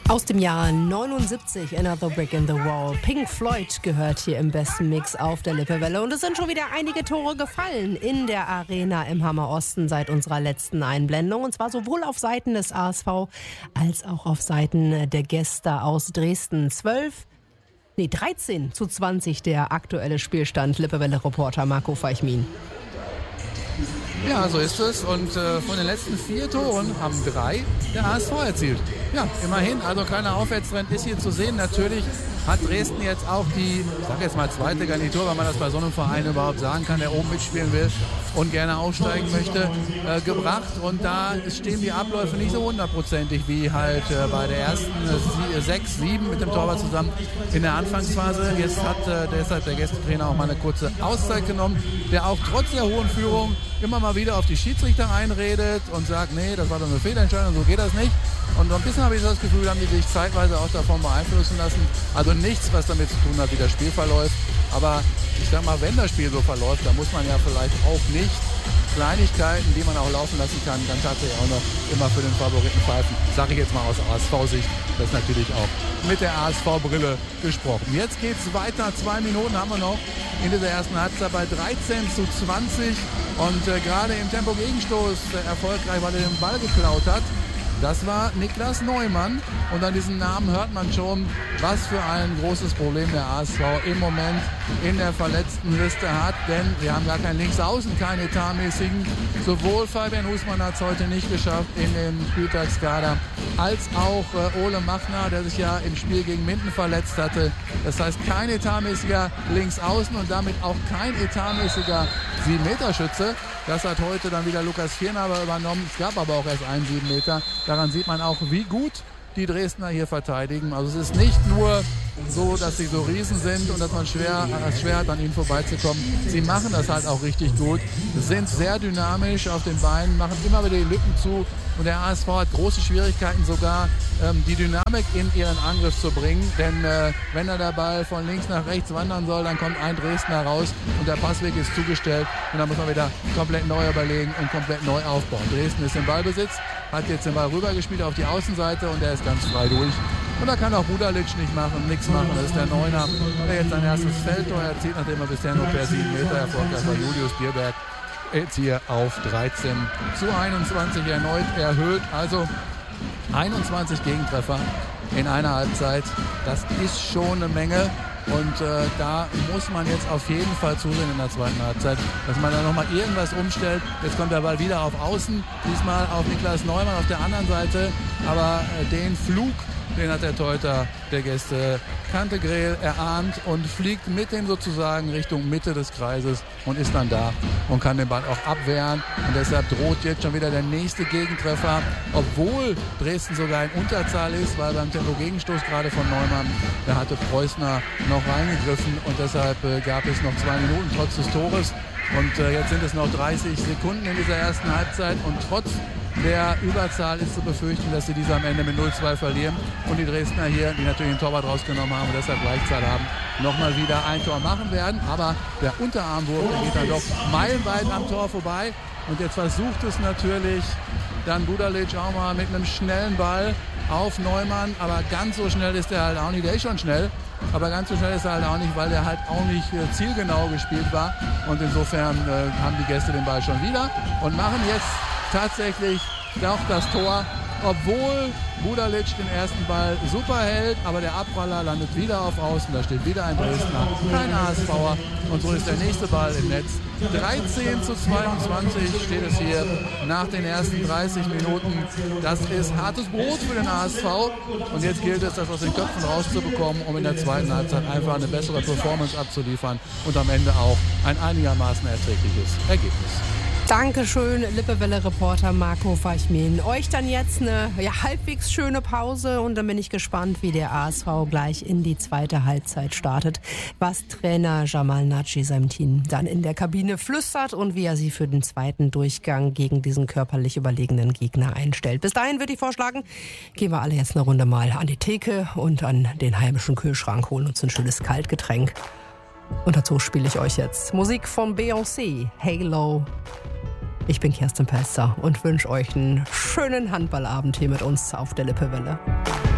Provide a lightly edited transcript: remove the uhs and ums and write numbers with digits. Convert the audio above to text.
Aus dem Jahr 79, Another Brick in the Wall. Pink Floyd gehört hier im besten Mix auf der Lippewelle. Und es sind schon wieder einige Tore gefallen in der Arena im Hammer Osten seit unserer letzten Einblendung. Und zwar sowohl auf Seiten des ASV als auch auf Seiten der Gäste aus Dresden. 13:20 der aktuelle Spielstand. Lippewelle-Reporter Marco Feichmin. Ja, so ist es. Und von den letzten 4 Toren haben 3 der ASV erzielt. Ja, immerhin. Also kleiner Aufwärtstrend ist hier zu sehen. Natürlich hat Dresden jetzt auch die, ich sage jetzt mal zweite Garnitur, weil man das bei so einem Verein überhaupt sagen kann, der oben mitspielen will und gerne aufsteigen möchte, gebracht. Und da stehen die Abläufe nicht so hundertprozentig wie halt bei der ersten 6, 7 mit dem Torwart zusammen in der Anfangsphase. Jetzt hat deshalb der Gästetrainer auch mal eine kurze Auszeit genommen, der auch trotz der hohen Führung immer mal wieder auf die Schiedsrichter einredet und sagt, nee, das war doch eine Fehlentscheidung, so geht das nicht. Und so ein bisschen habe ich das Gefühl, haben die sich zeitweise auch davon beeinflussen lassen. Also nichts, was damit zu tun hat, wie das Spiel verläuft. Aber ich sag mal, wenn das Spiel so verläuft, dann muss man ja vielleicht auch nicht Kleinigkeiten, die man auch laufen lassen kann, dann tatsächlich auch noch immer für den Favoriten pfeifen. Sage ich jetzt mal aus ASV-Sicht, das ist natürlich auch mit der ASV-Brille gesprochen. Jetzt geht es weiter, 2 Minuten haben wir noch in dieser ersten Halbzeit bei 13:20 und gerade im Tempo-Gegenstoß erfolgreich, weil er den Ball geklaut hat. Das war Niklas Neumann und an diesem Namen hört man schon, was für ein großes Problem der ASV im Moment in der Verletztenliste hat, denn wir haben gar keinen Linksaußen, keinen etatmäßigen. Sowohl Fabian Husmann hat es heute nicht geschafft in den Spieltagskader, als auch Ole Machner, der sich ja im Spiel gegen Minden verletzt hatte. Das heißt, kein etatmäßiger Linksaußen und damit auch kein etatmäßiger 7-Meter-Schütze. Das hat heute dann wieder Lukas Viernaber übernommen. Es gab aber auch erst einen 7 Meter. Daran sieht man auch, wie gut die Dresdner hier verteidigen. Also es ist nicht nur so, dass sie so riesen sind und dass man schwer hat, an ihnen vorbeizukommen. Sie machen das halt auch richtig gut, sind sehr dynamisch auf den Beinen, machen immer wieder die Lücken zu. Und der ASV hat große Schwierigkeiten sogar, die Dynamik in ihren Angriff zu bringen. Denn wenn da der Ball von links nach rechts wandern soll, dann kommt ein Dresdner raus und der Passweg ist zugestellt. Und dann muss man wieder komplett neu überlegen und komplett neu aufbauen. Dresden ist im Ballbesitz, hat jetzt den Ball rübergespielt auf die Außenseite und der ist ganz frei durch. Und da kann auch Budalic nichts machen. Das ist der Neuner, der jetzt sein erstes Feldtor erzielt, nachdem er bisher nur per 7 Meter erfolgreich war. Julius Bierberg jetzt hier auf 13:21 erneut erhöht. Also 21 Gegentreffer in einer Halbzeit. Das ist schon eine Menge. Und da muss man jetzt auf jeden Fall zusehen in der zweiten Halbzeit, dass man da nochmal irgendwas umstellt. Jetzt kommt der Ball wieder auf Außen, diesmal auf Niklas Neumann auf der anderen Seite. Aber den Flug, den hat der Torhüter der Gäste Kantegrel erahnt und fliegt mit dem sozusagen Richtung Mitte des Kreises und ist dann da und kann den Ball auch abwehren. Und deshalb droht jetzt schon wieder der nächste Gegentreffer, obwohl Dresden sogar in Unterzahl ist, weil beim Tempo-Gegenstoß gerade von Neumann, da hatte Preußner noch reingegriffen und deshalb gab es noch 2 Minuten trotz des Tores. Und jetzt sind es noch 30 Sekunden in dieser ersten Halbzeit und trotz der Überzahl ist zu befürchten, dass sie diese am Ende mit 0:2 verlieren und die Dresdner hier, die natürlich den Torwart rausgenommen haben und deshalb Gleichzeit haben, nochmal wieder ein Tor machen werden. Aber der Unterarmwurf, der geht dann doch meilenweit am Tor vorbei und jetzt versucht es natürlich dann Budalic auch mal mit einem schnellen Ball auf Neumann, aber ganz so schnell ist er halt auch nicht, der ist schon schnell, aber ganz so schnell ist er halt auch nicht, weil er halt auch nicht zielgenau gespielt war und insofern haben die Gäste den Ball schon wieder und machen jetzt tatsächlich auch das Tor, obwohl Budalic den ersten Ball super hält, aber der Abpraller landet wieder auf Außen, da steht wieder ein Dresdner, kein ASVer und so ist der nächste Ball im Netz. 13:22 steht es hier nach den ersten 30 Minuten. Das ist hartes Brot für den ASV und jetzt gilt es, das aus den Köpfen rauszubekommen, um in der zweiten Halbzeit einfach eine bessere Performance abzuliefern und am Ende auch ein einigermaßen erträgliches Ergebnis. Dankeschön, Lippewelle-Reporter Marco Feichmin. Euch dann jetzt eine halbwegs schöne Pause und dann bin ich gespannt, wie der ASV gleich in die zweite Halbzeit startet, was Trainer Jamal Naci seinem Team dann in der Kabine flüstert und wie er sie für den zweiten Durchgang gegen diesen körperlich überlegenen Gegner einstellt. Bis dahin würde ich vorschlagen, gehen wir alle jetzt eine Runde mal an die Theke und an den heimischen Kühlschrank, holen uns ein schönes Kaltgetränk. Und dazu spiele ich euch jetzt Musik von Beyoncé, Halo. Ich bin Kerstin Pelzer und wünsche euch einen schönen Handballabend hier mit uns auf der Lippewelle.